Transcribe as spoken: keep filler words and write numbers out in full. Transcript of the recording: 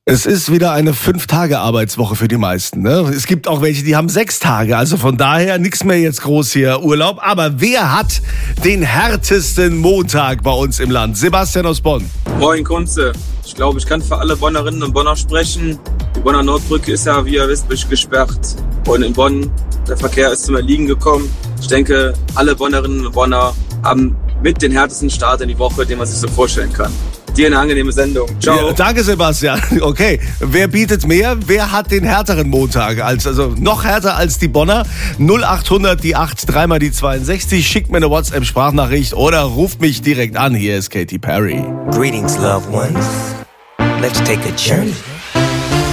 Es ist wieder eine Fünf-Tage-Arbeitswoche für die meisten. Ne? Es gibt auch welche, die haben sechs Tage. Also von daher nichts mehr jetzt groß hier Urlaub. Aber wer hat den härtesten Montag bei uns im Land? Sebastian aus Bonn. Moin Kunze. Ich glaube, ich kann für alle Bonnerinnen und Bonner sprechen. Die Bonner Nordbrücke ist ja, wie ihr wisst, gesperrt. Und in Bonn, der Verkehr ist zum Erliegen gekommen. Ich denke, alle Bonnerinnen und Bonner haben mit den härtesten Start in die Woche, den man sich so vorstellen kann. Dir eine angenehme Sendung. Ciao. Ja, danke, Sebastian. Okay, wer bietet mehr? Wer hat den härteren Montag? Als, also noch härter als die Bonner? null acht hundert, die acht, dreimal die zweiundsechzig. Schickt mir eine WhatsApp-Sprachnachricht oder ruft mich direkt an. Hier ist Katy Perry. Greetings, loved ones. Let's take a journey.